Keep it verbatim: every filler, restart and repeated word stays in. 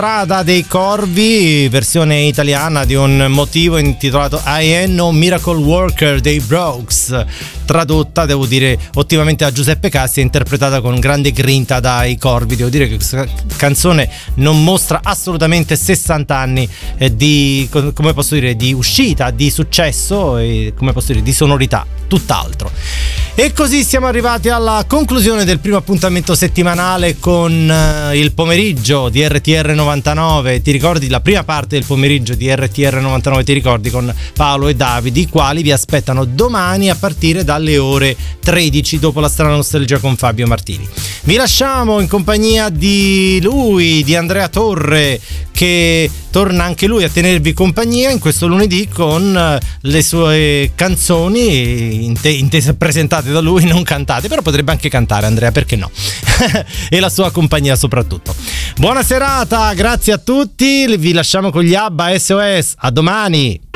Strada dei Corvi, versione italiana di un motivo intitolato I Am No Miracle Worker dei Brooks, tradotta, devo dire, ottimamente da Giuseppe Cassi e interpretata con grande grinta dai Corvi. Devo dire che questa canzone non mostra assolutamente sessanta anni eh, di, come posso dire, di uscita, di successo e, come posso dire, di sonorità, tutt'altro. E così siamo arrivati alla conclusione del primo appuntamento settimanale con uh, il pomeriggio di R T R novantanove. Ti ricordi la prima parte del pomeriggio di R T R novantanove? Ti ricordi, con Paolo e Davide, i quali vi aspettano domani a partire dalle ore tredici dopo la strana nostalgia con Fabio Martini. Vi lasciamo in compagnia di lui, di Andrea Torre, che torna anche lui a tenervi compagnia in questo lunedì con le sue canzoni inte- intese presentate da lui, non cantate, però potrebbe anche cantare Andrea, perché no? E la sua compagnia soprattutto. Buona serata, grazie a tutti, vi lasciamo con gli ABBA S O S, a domani.